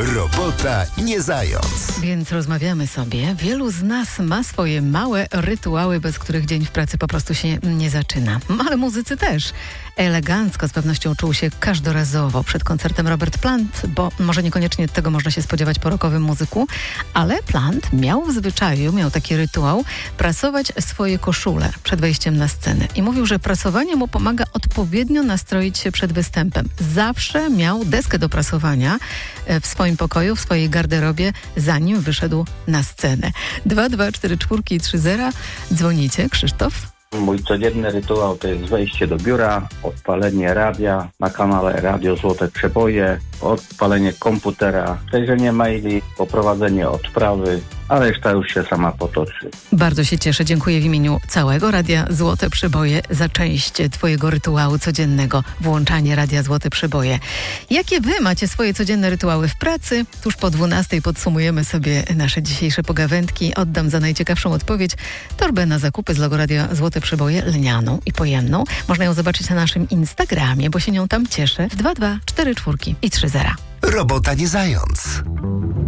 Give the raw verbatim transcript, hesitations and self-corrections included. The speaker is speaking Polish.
Robota nie zając. Więc rozmawiamy sobie. Wielu z nas ma swoje małe rytuały, bez których dzień w pracy po prostu się nie zaczyna. Ale muzycy też. Elegancko z pewnością czuł się każdorazowo przed koncertem Robert Plant, bo może niekoniecznie tego można się spodziewać po rockowym muzyku, ale Plant miał w zwyczaju, miał taki rytuał, prasować swoje koszule przed wejściem na scenę. I mówił, że prasowanie mu pomaga odpowiednio nastroić się przed występem. Zawsze miał deskę do prasowania w swoim pokoju, w swojej garderobie, zanim wyszedł na scenę. dwa dwa cztery cztery trzy zero. Dzwonicie, Krzysztof? Mój codzienny rytuał to jest wejście do biura, odpalenie radia na kanale Radio Złote Przeboje, odpalenie komputera, przejrzenie maili, poprowadzenie odprawy, a reszta już się sama potoczy. Bardzo się cieszę. Dziękuję w imieniu całego Radia Złote Przeboje za część twojego rytuału codziennego, włączanie Radia Złote Przeboje. Jakie wy macie swoje codzienne rytuały w pracy? Tuż po dwunastej podsumujemy sobie nasze dzisiejsze pogawędki. Oddam za najciekawszą odpowiedź torbę na zakupy z logo Radia Złote Przeboje, lnianą i pojemną. Można ją zobaczyć na naszym Instagramie, bo się nią tam cieszę. dwa dwa cztery cztery i trzy zero. Robota nie zając.